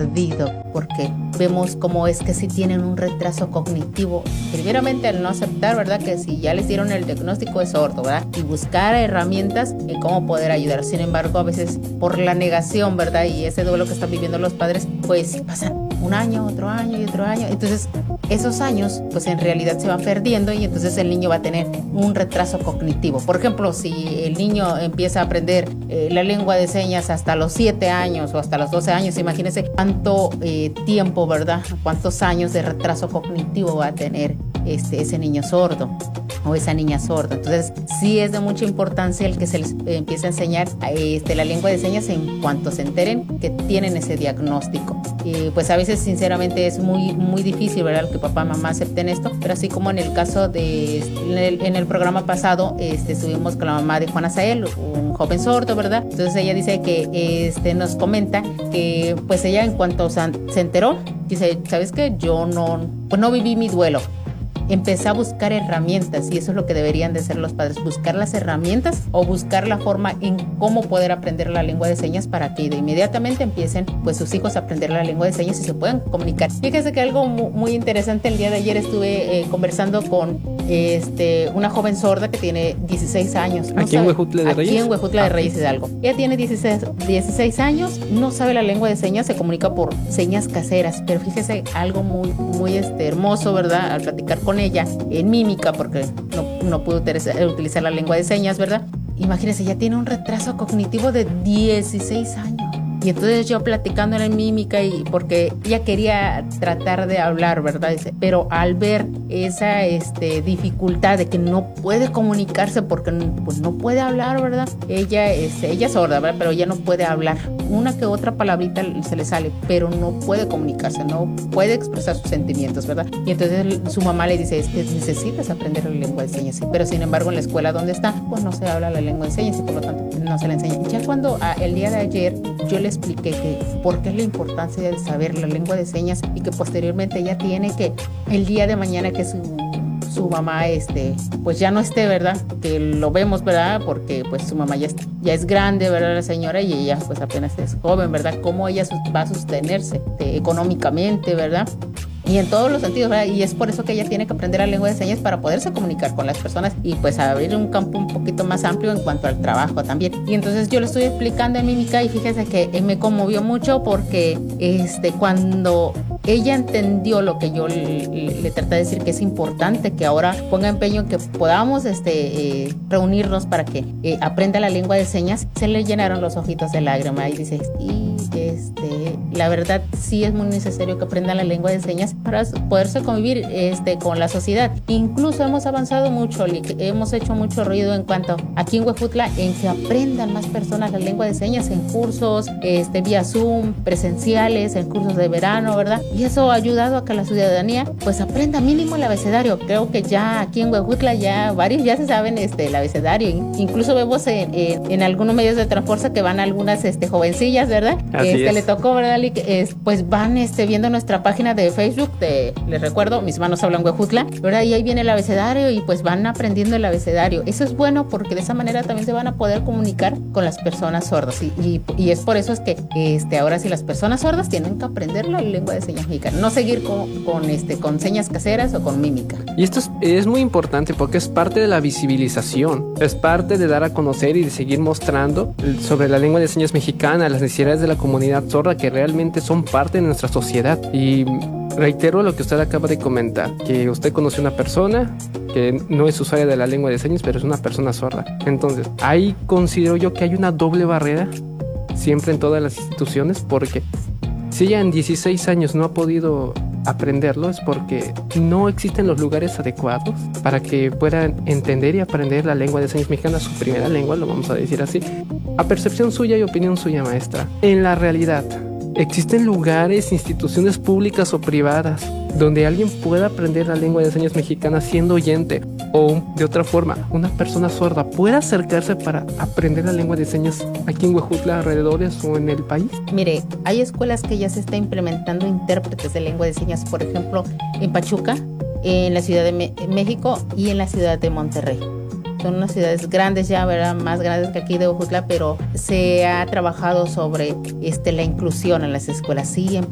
perdido, porque vemos cómo es que sí tienen un retraso cognitivo. Primeramente al no aceptar, ¿verdad? Que si ya les dieron el diagnóstico es sordo, ¿verdad? Y buscar herramientas en cómo poder ayudar. Sin embargo, a veces por la negación, ¿verdad? Y ese duelo que están viviendo los padres, pues pasan un año, otro año y otro año. Entonces, esos años, pues en realidad se van perdiendo y entonces el niño va a tener un retraso cognitivo. Por ejemplo, si el niño empieza a aprender la lengua de señas hasta los 7 años o hasta los 12 años, imagínense cuánto tiempo, ¿verdad? Cuántos años de retraso cognitivo va a tener ese niño sordo o esa niña sorda. Entonces, sí es de mucha importancia el que se les empiece a enseñar la lengua de señas en cuanto se enteren que tienen ese diagnóstico. Pues a veces, sinceramente, es muy difícil, ¿verdad?, que papá y mamá acepten esto, pero así como en el caso de, en el programa pasado, estuvimos con la mamá de Juan Azael, un joven sordo, ¿verdad? Entonces ella dice que, nos comenta que, pues ella en cuanto se enteró, dice, ¿sabes qué? Yo no viví mi duelo. Empecé a buscar herramientas y eso es lo que deberían de hacer los padres, buscar las herramientas o buscar la forma en cómo poder aprender la lengua de señas para que de inmediatamente empiecen pues sus hijos a aprender la lengua de señas y se puedan comunicar. Fíjese que algo muy interesante, el día de ayer estuve conversando con una joven sorda que tiene 16 años. ¿Aquí en Huejutla de Reyes? Aquí en Huejutla de Reyes Hidalgo. Ella tiene 16 años, no sabe la lengua de señas, se comunica por señas caseras, pero fíjese algo muy hermoso, ¿verdad? Al platicar con ella en mímica, porque no pudo utilizar la lengua de señas, ¿verdad? Imagínense, ya tiene un retraso cognitivo de 16 años. Y entonces yo platicando en mímica, y porque ella quería tratar de hablar, ¿verdad? Pero al ver esa dificultad de que no puede comunicarse porque pues no puede hablar, ¿verdad? Ella es sorda, ¿verdad? Pero ella no puede hablar. Una que otra palabrita se le sale, pero no puede comunicarse, no puede expresar sus sentimientos, ¿verdad? Y entonces su mamá le dice, es que necesitas aprender la lengua de señas, sí. Pero sin embargo en la escuela donde está, pues no se habla la lengua de señas y por lo tanto no se le enseña. Ya cuando el día de ayer yo le expliqué que por qué es la importancia de saber la lengua de señas y que posteriormente ella tiene que el día de mañana que su mamá pues ya no esté, ¿verdad? Que lo vemos, ¿verdad? Porque pues su mamá ya es grande, ¿verdad? La señora, y ella pues apenas es joven, ¿verdad? Cómo ella va a sostenerse económicamente, ¿verdad? Y en todos los sentidos, ¿verdad? Y es por eso que ella tiene que aprender la lengua de señas para poderse comunicar con las personas y pues abrir un campo un poquito más amplio en cuanto al trabajo también. Y entonces yo le estoy explicando en mímica y fíjese que me conmovió mucho porque cuando ella entendió lo que yo le traté de decir, que es importante que ahora ponga empeño en que podamos reunirnos para que aprenda la lengua de señas, se le llenaron los ojitos de lágrima y dice, la verdad sí es muy necesario que aprenda la lengua de señas para poderse convivir con la sociedad. Incluso hemos avanzado mucho, hemos hecho mucho ruido en cuanto aquí en Huejutla en que aprendan más personas la lengua de señas en cursos vía Zoom, presenciales, en cursos de verano, ¿verdad? Y eso ha ayudado a que la ciudadanía pues aprenda mínimo el abecedario. Creo que ya aquí en Huejutla ya varios ya se saben el abecedario. Incluso vemos en algunos medios de transporte que van algunas jovencillas, ¿verdad? Le tocó, ¿verdad? Pues van viendo nuestra página de Facebook, les recuerdo, Mis Manos Hablan Huejutla, ¿verdad? Y ahí viene el abecedario y pues van aprendiendo el abecedario. Eso es bueno porque de esa manera también se van a poder comunicar con las personas sordas y es por eso es que ahora sí las personas sordas tienen que aprender la lengua de señas mexicana, no seguir con señas caseras o con mímica. Y esto es muy importante porque es parte de la visibilización, es parte de dar a conocer y de seguir mostrando sobre la lengua de señas mexicana, las necesidades de la comunidad sorda que realmente son parte de nuestra sociedad. Y reitero lo que usted acaba de comentar, que usted conoce una persona que no es usuaria de la lengua de señas, pero es una persona sorda. Entonces, ahí considero yo que hay una doble barrera siempre en todas las instituciones, porque si ella en 16 años no ha podido aprenderlo es porque no existen los lugares adecuados para que puedan entender y aprender la lengua de señas mexicana, su primera lengua, lo vamos a decir así. A percepción suya y opinión suya, maestra, en la realidad, ¿existen lugares, instituciones públicas o privadas donde alguien pueda aprender la lengua de señas mexicana siendo oyente o de otra forma, una persona sorda pueda acercarse para aprender la lengua de señas aquí en Huejutla, alrededores o en el país? Mire, hay escuelas que ya se está implementando intérpretes de lengua de señas, por ejemplo, en Pachuca, en la Ciudad de México y en la ciudad de Monterrey. Son unas ciudades grandes ya, ¿verdad? Más grandes que aquí de Huejutla, pero se ha trabajado sobre la inclusión en las escuelas. Sí,